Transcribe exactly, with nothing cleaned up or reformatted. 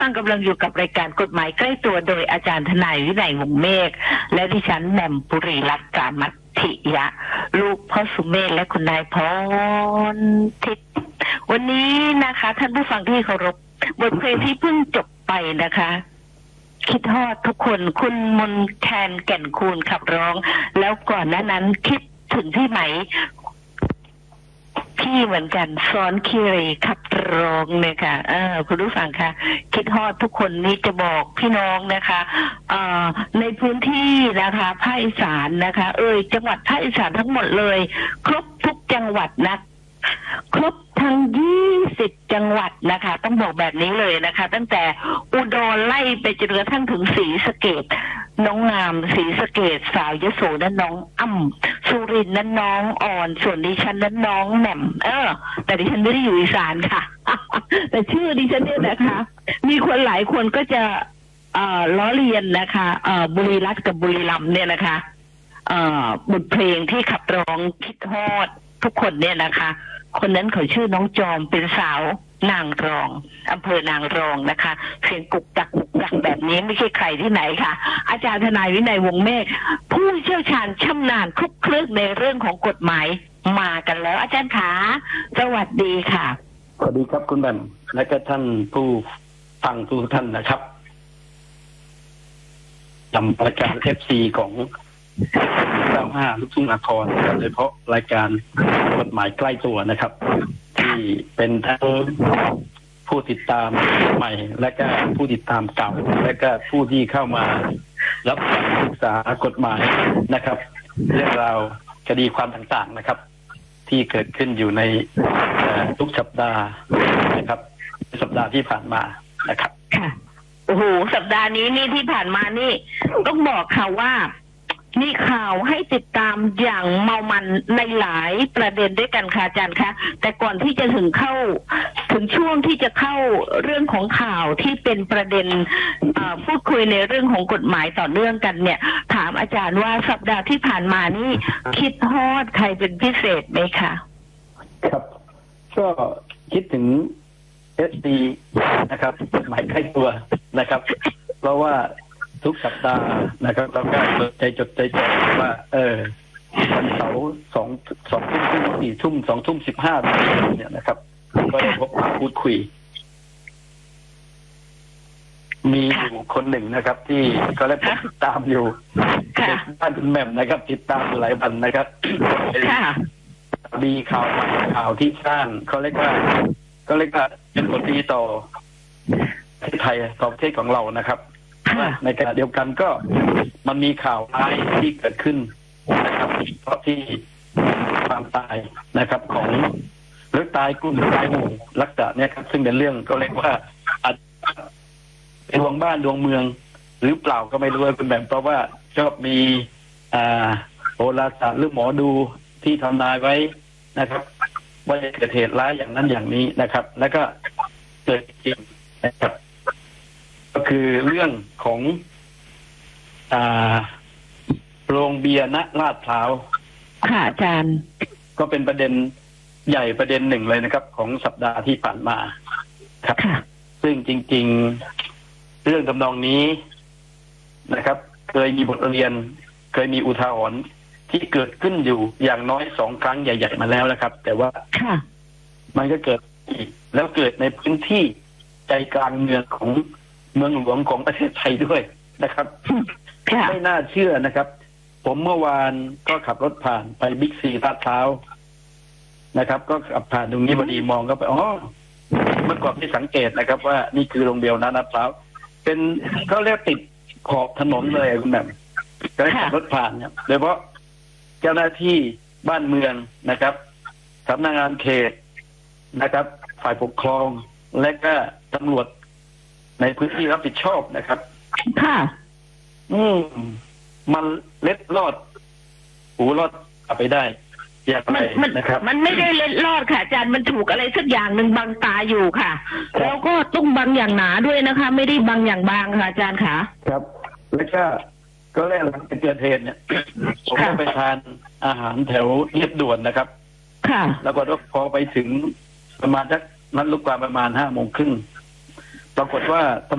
ตั้งกำลังอยู่กับรายการกฎหมายใกล้ตัวโดยอาจารย์ทนายวินัยวงศ์เมฆและดิฉันแหม่มปุรีรัตน์กามัตถิยะลูกพ่อสุเมธและคุณนายพรทิพย์วันนี้นะคะท่านผู้ฟังที่เคารพบทเพลงที่เพิ่งจบไปนะคะคิดฮอดทุกคนคุณมนแคนแก่นคูณขับร้องแล้วก่อนหน้านั้นคิดถึงที่ไหมพี่เหมือนกันซ้อนคีรีขับร้องเนี่ยค่ะเออคุณผู้ฟังคะคิดฮอดทุกคนนี้จะบอกพี่น้องนะคะเอ่อในพื้นที่นะคะภาคอีสานนะคะเอ่ยจังหวัดภาคอีสานทั้งหมดเลยครบทุกจังหวัดนะครบทั้งยี่สิบจังหวัดนะคะต้องบอกแบบนี้เลยนะคะตั้งแต่อุดรไล่ไปจนกระทั่งถึงศรีสะเกษน้องงามศรีสะเกษสาวยโสนั้นน้องอ้ำสุรินทร์นั้นน้องอ่อนส่วนดิฉันนั้นน้องแหม่มเออแต่ดิฉันไม่ได้อยู่อีสานค่ะ แต่ชื่อดิฉันเนี่ยนะคะมีคนหลายคนก็จะเอ่อล้อเลียนนะคะเอ่อบุรีรัตน์กับบุรีรัมย์เนี่ยนะคะเอ่อบทเพลงที่ขับร้องคิดฮอดทุกคนเนี่ยนะคะคนนั้นเขาชื่อน้องจอมเป็นสาวนางรองอำเภอนางรองนะคะเสียงกุกกักกุกกักแบบนี้ไม่ใช่ใครที่ไหนค่ะอาจารย์ทนายวินัยวงศ์เมฆผู้เชี่ยวชาญชำนาญคลุกคลึกในเรื่องของกฎหมายมากันแล้วอาจารย์ขาสวัสดีค่ะสวัสดีครับคุณแหม่มและก็ท่านผู้ฟังทุกท่านนะครับจำรายการเอฟซีของเก้าห้าลูกทุ่งนครโดยเฉพาะรายการกฎหมายใกล้ตัวนะครับที่เป็นทั้งผู้ติดตามใหม่และก็ผู้ติดตามเก่าและก็ผู้ที่เข้ามารับการศึกษากฎหมายนะครับเรื่องราวคดีความต่างๆนะครับที่เกิดขึ้นอยู่ในทุกสัปดาห์นะครับสัปดาห์ที่ผ่านมานะครับค่ะโอ้โหสัปดาห์นี้นี่ที่ผ่านมานี่ต้องบอกค่ะว่ามีข่าวให้ติดตามอย่างเมามันในหลายประเด็นด้วยกันค่ะอาจารย์คะแต่ก่อนที่จะถึงเข้าถึงช่วงที่จะเข้าเรื่องของข่าวที่เป็นประเด็นพูดคุยในเรื่องของกฎหมายต่อเนื่องกันเนี่ยถามอาจารย์ว่าสัปดาห์ที่ผ่านมานี่คิดฮอดใครเป็นพิเศษไหมคะครับก็คิดถึงเอสดีนะครับกฎหมายใกล้ตัวนะครับเพราะว่าทุกสัปดาห์นะครับเราก็จดใจจดใจจ่อว่า เออวันเสาร์สองสองทุ่มถึงสี่ทุ่มสองทุ่มสิบห้าเนี่ยนะครับก็ได้พบพูดคุยมีอยู่คนหนึ่งนะครับ ที่ก็ได้ติดตามอยู่บ้านคุณแหม่มนะครับ ติดตามอยู่หลายวันนะครับมีข่าวใหม่ข่าวที่สร้างเขาเรียกว่าก็เรียกว่าเป็นผลดีต่อประเทศไทยต่อประเทศของเรานะครับในขณะเดียวกันก็มันมีข่าวร้ายที่เกิดขึ้นนะครับเพราะที่ความตายนะครับ ของหรือตายกลุ่มตายหมู่ลักษณะนี้ครับซึ่งเป็นเรื่องก็เรียกว่าอาจเป็นดวงบ้านดวงเมืองหรือเปล่าก็ไม่รู้เป็นแบบเพราะว่าชอบมีอ่าโหราศาสตร์หรือหมอดูที่ทำนายไว้นะครับว่าจะเกิดเหตุร้ายอย่างนั้นอย่างนี้นะครับ แล้วก็เกิดจริงนะครับก็คือเรื่องของอ่าโรงเบียร์ณลาดพร้าวค่ะอาจารย์ก็เป็นประเด็นใหญ่ประเด็นหนึ่งเลยนะครับของสัปดาห์ที่ผ่านมาครับซึ่งจริงๆเรื่องทำนองนี้นะครับเคยมีบทเรียนเคยมีอุทาหรณ์ที่เกิดขึ้นอยู่อย่างน้อยสองครั้งใหญ่ๆมาแล้วนะครับ แต่ว่ามันก็เกิดอีกแล้วเกิดในพื้นที่ใจกลางเมืองของเมืองหลวงของประเทศไทยด้วยนะครับไม่น่าเชื่อนะครับผมเมื่อวานก็ขับรถผ่านไปบิ๊กซีลาดพร้าวนะครับก็ขับผ่านตรงนี้พอดีมองก็ไปอ๋อเมื่อก่อนที่สังเกตนะครับว่านี่คือโรงเบียร์ลาดพร้าวเป็นเขาเรียกติดขอบถนนเลยคุณแบบก็ขับรถผ่านเนี่ยโดยเฉพาะเจ้าหน้าที่บ้านเมืองนะครับสำนักงานเขตนะครับฝ่ายปกครองและก็ตำรวจในพื้นที่รับผิดชอบนะครับค่ะอืมมันเล็ดลอดหูลอดไปได้อย่างไรนะครับมันไม่ได้เล็ดลอดค่ะอาจารย์มันถูกอะไรสักอย่างหนึ่งบังตาอยู่ค่ะแล้วก็ต้องบังอย่างหนาด้วยนะคะไม่ได้บังอย่างบางค่ะอาจารย์ค่ะครับแล้วก็ก็แรกหลังจากเกิดเหตุเนี่ยผมก็ไปทานอาหารแถวเรียบด่วนนะครับค่ะแล้วก็พอไปถึงประมาณสักนัดลูกกว่าประมาณห้าโมงครึ่งปรากฏว่า